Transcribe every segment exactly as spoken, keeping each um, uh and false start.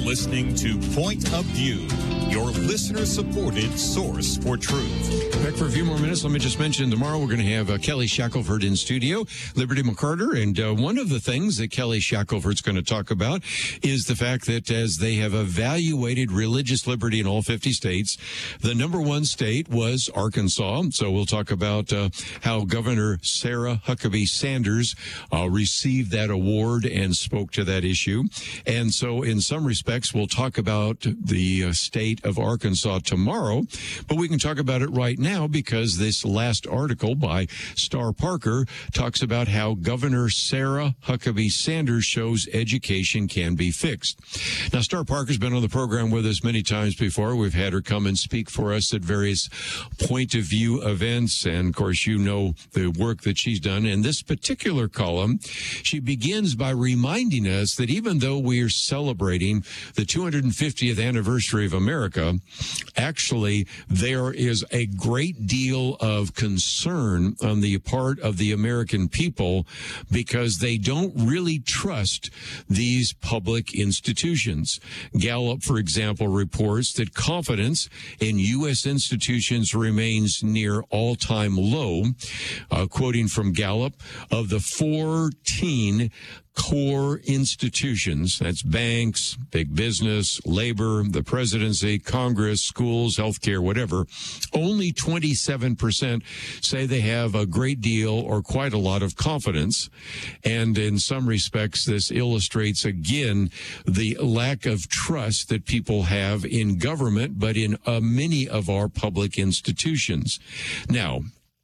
listening to Point of View, your listener-supported source for truth. Back for a few more minutes. Let me just mention tomorrow we're going to have uh, Kelly Shackelford in studio, Liberty McCarter, and uh, one of the things that Kelly Shackelford's going to talk about is the fact that as they have evaluated religious liberty in all fifty states, the number one state was Arkansas. So we'll talk about uh, how Governor Sarah Huckabee Sanders uh, received that award and spoke to that issue. And so in some respects, we'll talk about the uh, state of Arkansas tomorrow, but we can talk about it right now because this last article by Star Parker talks about how Governor Sarah Huckabee Sanders shows education can be fixed. Now, Star Parker's been on the program with us many times before. We've had her come and speak for us at various point of view events, and of course, you know the work that she's done. In this particular column, she begins by reminding us that even though we are celebrating the two hundred fiftieth anniversary of America, actually there is a great deal of concern on the part of the American people because they don't really trust these public institutions. Gallup, for example, reports that confidence in U S institutions remains near all-time low. Uh, quoting from Gallup, of the fourteen core institutions, that's banks, big business, labor, the presidency, Congress, schools, healthcare, whatever, only twenty-seven percent say they have a great deal or quite a lot of confidence. And in some respects, this illustrates again the lack of trust that people have in government, but in uh, many of our public institutions. Now,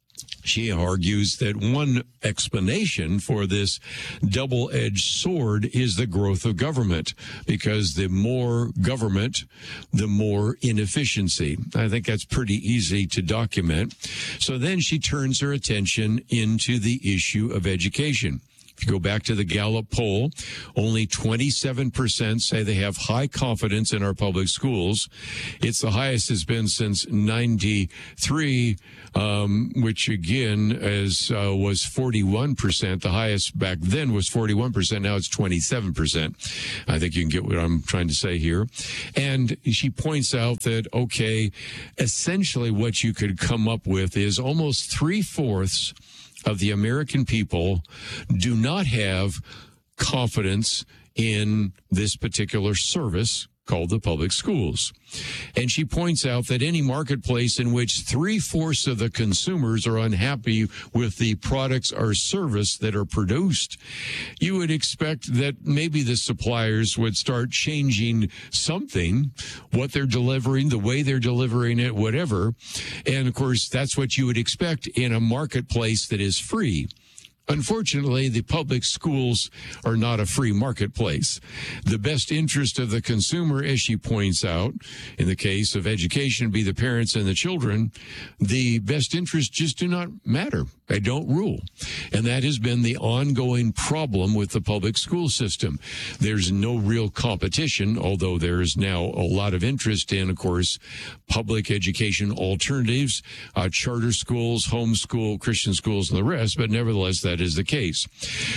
she argues that one explanation for this double-edged sword is the growth of government, because the more government, the more inefficiency. I think that's pretty easy to document. So then she turns her attention into the issue of education. If you go back to the Gallup poll, only twenty-seven percent say they have high confidence in our public schools. It's the highest it's been since ninety-three, um, which again is, uh, was forty-one percent. The highest back then was forty-one percent. Now it's twenty-seven percent. I think you can get what I'm trying to say here. And she points out that, okay, essentially what you could come up with is almost three-fourths of the American people do not have confidence in this particular service called the public schools. And she points out that any marketplace in which three-fourths of the consumers are unhappy with the products or service that are produced, you would expect that maybe the suppliers would start changing something, what they're delivering, the way they're delivering it, whatever. And, of course, that's what you would expect in a marketplace that is free. Unfortunately, the public schools are not a free marketplace. The best interest of the consumer, as she points out, in the case of education, be the parents and the children, the best interests just do not matter. They don't rule. And that has been the ongoing problem with the public school system. There's no real competition, although there is now a lot of interest in, of course, public education alternatives, uh, charter schools, homeschool, Christian schools, and the rest, but nevertheless, that is the case.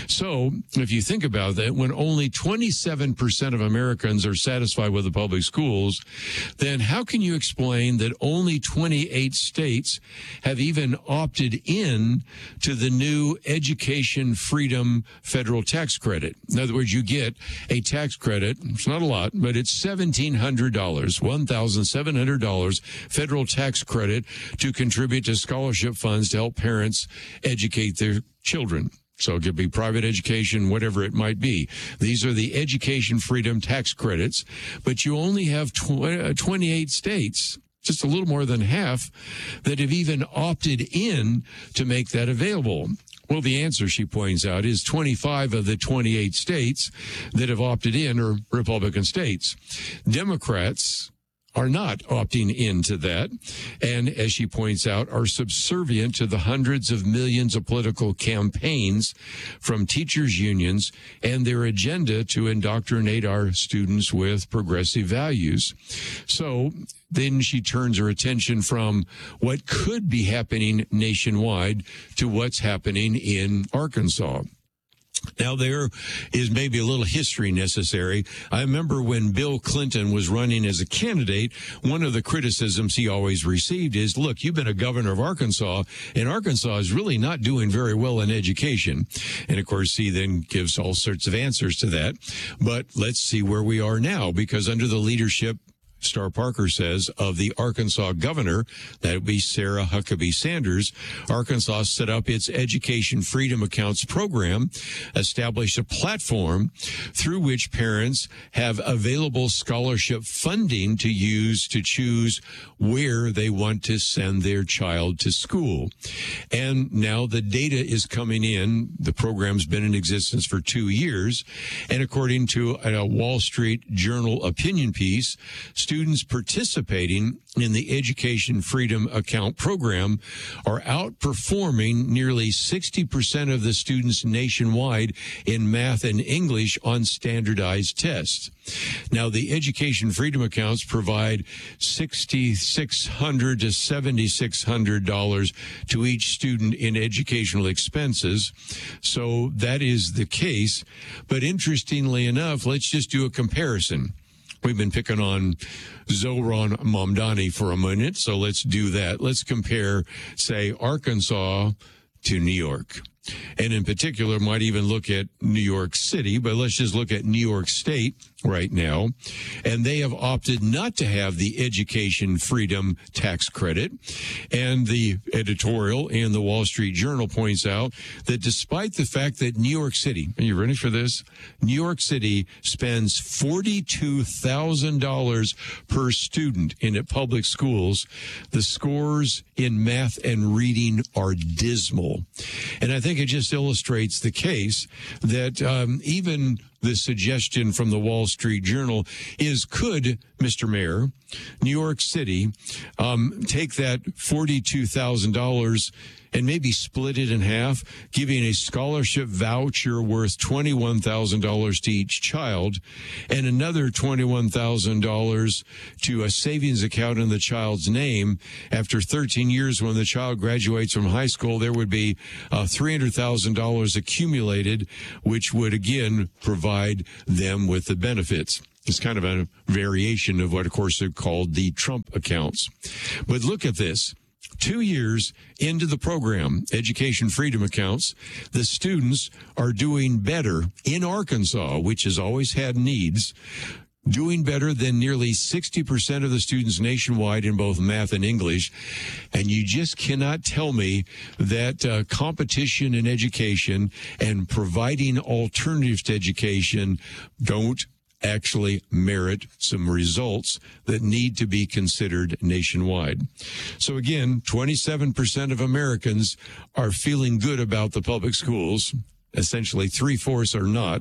So if you think about that, when only twenty-seven percent of Americans are satisfied with the public schools, then how can you explain that only twenty-eight states have even opted in to the new Education Freedom Federal Tax Credit? In other words, you get a tax credit. It's not a lot, but it's seventeen hundred dollars, one thousand seven hundred dollars federal tax credit to contribute to scholarship funds to help parents educate their children. So it could be private education, whatever it might be. These are the Education Freedom Tax Credits, but you only have twenty-eight states, just a little more than half, that have even opted in to make that available. Well, the answer, she points out, is twenty-five of the twenty-eight states that have opted in are Republican states. Democrats are not opting into that, and as she points out, are subservient to the hundreds of millions of political campaigns from teachers' unions and their agenda to indoctrinate our students with progressive values. So then she turns her attention from what could be happening nationwide to what's happening in Arkansas. Now, there is maybe a little history necessary. I remember when Bill Clinton was running as a candidate, one of the criticisms he always received is, look, you've been a governor of Arkansas, and Arkansas is really not doing very well in education. And, of course, he then gives all sorts of answers to that. But let's see where we are now, because under the leadership, Star Parker says, of the Arkansas governor, that would be Sarah Huckabee Sanders, Arkansas set up its Education Freedom Accounts program, established a platform through which parents have available scholarship funding to use to choose where they want to send their child to school. And now the data is coming in. The program's been in existence for two years. And according to a Wall Street Journal opinion piece, students participating in the Education Freedom Account program are outperforming nearly sixty percent of the students nationwide in math and English on standardized tests. Now, the Education Freedom Accounts provide six thousand six hundred dollars to seven thousand six hundred dollars to each student in educational expenses. So that is the case. But interestingly enough, let's just do a comparison. We've been picking on Zohran Mamdani for a minute, so let's do that. Let's compare, say, Arkansas to New York. And in particular, might even look at New York City, but let's just look at New York State right now. And they have opted not to have the Education Freedom Tax Credit. And the editorial in the Wall Street Journal points out that despite the fact that New York City, are you ready for this? New York City spends forty-two thousand dollars per student in its public schools, the scores in math and reading are dismal. And I think it just illustrates the case that um, even the suggestion from the Wall Street Journal is, could, Mister Mayor, New York City um, take that forty-two thousand dollars and maybe split it in half, giving a scholarship voucher worth twenty-one thousand dollars to each child and another twenty-one thousand dollars to a savings account in the child's name. After thirteen years, when the child graduates from high school, there would be uh, three hundred thousand dollars accumulated, which would, again, provide them with the benefits. It's kind of a variation of what, of course, are called the Trump accounts. But look at this. Two years into the program, Education Freedom Accounts, the students are doing better in Arkansas, which has always had needs, doing better than nearly sixty percent of the students nationwide in both math and English. And you just cannot tell me that uh, competition in education and providing alternatives to education don't actually merit some results that need to be considered nationwide. So again, twenty-seven percent of Americans are feeling good about the public schools. Essentially, three-fourths are not.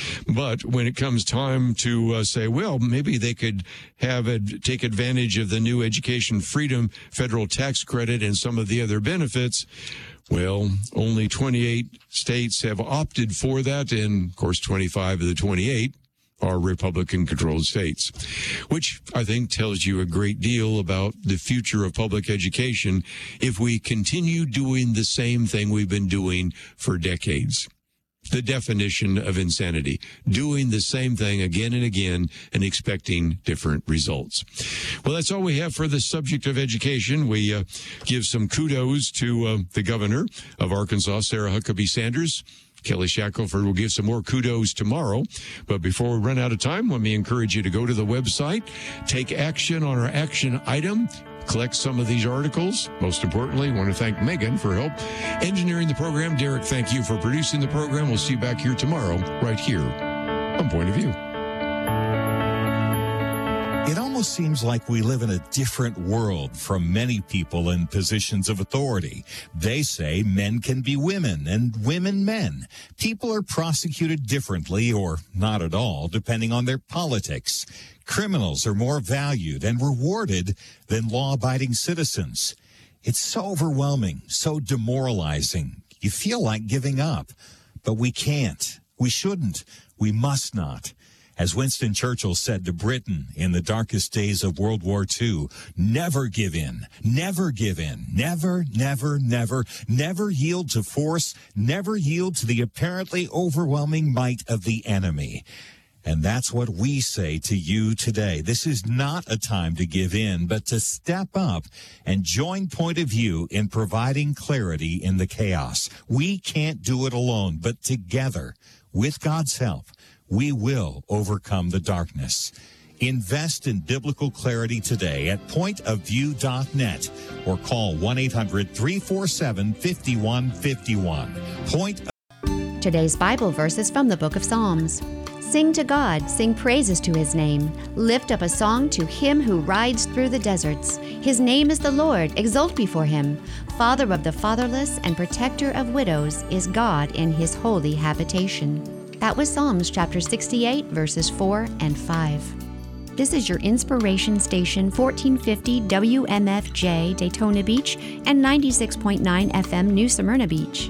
But when it comes time to uh, say, well, maybe they could have a, take advantage of the new Education Freedom federal tax credit and some of the other benefits, well, only twenty-eight states have opted for that, and, of course, twenty-five of the twenty-eight are Republican-controlled states, which I think tells you a great deal about the future of public education if we continue doing the same thing we've been doing for decades. The definition of insanity, doing the same thing again and again and expecting different results. Well, that's all we have for the subject of education. We uh, give some kudos to uh, the governor of Arkansas, Sarah Huckabee Sanders. Kelly Shackelford will give some more kudos tomorrow. But before we run out of time, let me encourage you to go to the website, take action on our action item, collect some of these articles. Most importantly, I want to thank Megan for help engineering the program. Derek, thank you for producing the program. We'll see you back here tomorrow, right here on Point of View. It almost seems like we live in a different world from many people in positions of authority. They say men can be women and women men. People are prosecuted differently or not at all, depending on their politics. Criminals are more valued and rewarded than law-abiding citizens. It's so overwhelming, so demoralizing. You feel like giving up, but we can't. We shouldn't. We must not. As Winston Churchill said to Britain in the darkest days of World War Two, never give in, never give in, never, never, never, never yield to force, never yield to the apparently overwhelming might of the enemy. And that's what we say to you today. This is not a time to give in, but to step up and join Point of View in providing clarity in the chaos. We can't do it alone, but together, with God's help, we will overcome the darkness. Invest in biblical clarity today at point of view dot net or call one eight hundred three four seven five one five one. Point of- Today's Bible verse is from the book of Psalms. Sing to God, sing praises to his name. Lift up a song to him who rides through the deserts. His name is the Lord, exult before him. Father of the fatherless and protector of widows is God in his holy habitation. That was Psalms chapter sixty-eight, verses four and five. This is your inspiration station, fourteen fifty W M F J Daytona Beach and ninety-six point nine F M New Smyrna Beach.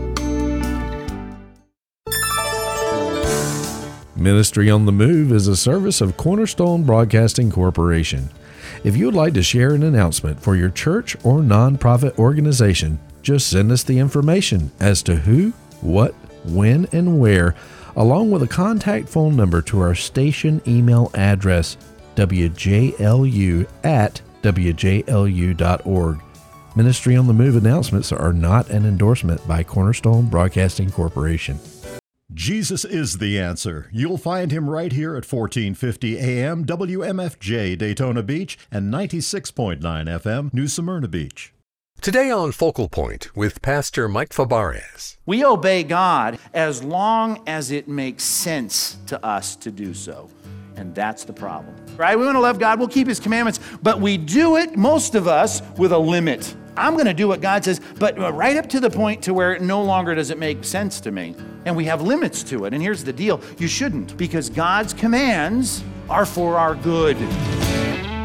Ministry on the Move is a service of Cornerstone Broadcasting Corporation. If you would like to share an announcement for your church or nonprofit organization, just send us the information as to who, what, when, and where, along with a contact phone number to our station email address, w j l u at w j l u dot org. Ministry on the Move announcements are not an endorsement by Cornerstone Broadcasting Corporation. Jesus is the answer. You'll find him right here at fourteen fifty A M W M F J Daytona Beach and ninety-six point nine F M New Smyrna Beach. Today on Focal Point with Pastor Mike Fabarez. We obey God as long as it makes sense to us to do so. And that's the problem, right? We want to love God, we'll keep his commandments, but we do it, most of us, with a limit. I'm going to do what God says, but right up to the point to where no longer does it make sense to me. And we have limits to it. And here's the deal. You shouldn't, because God's commands are for our good.